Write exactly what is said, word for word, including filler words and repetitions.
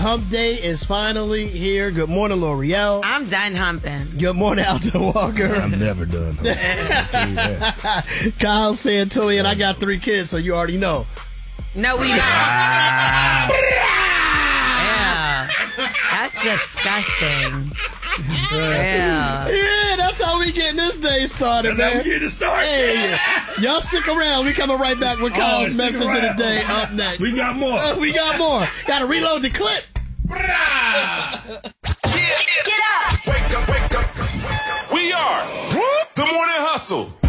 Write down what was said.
Hump Day is finally here. Good morning, L'Oreal. I'm done humping. Good morning, Alton Walker. I'm never done humping. Kyle Santillian. I got three kids, so you already know. No, we don't. Yeah. That's disgusting. Yeah. Yeah, that's how we getting this day started, That's man. how we getting it started. Hey, y'all stick around. We coming right back with Kyle's Oh, message stick of the around. day up next. We got more. Uh, we got more. Got to reload the clip. Get up! Wake up, wake up. We are the Morning Hustle.